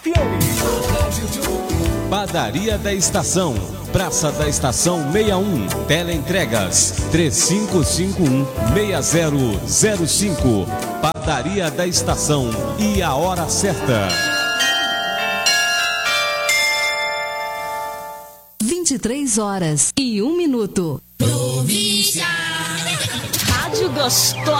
FM. Padaria da Estação, Praça da Estação 61, Teleentregas 3551-6005. Padaria da Estação e a hora certa. 23h01. Província. Rádio Gostosa.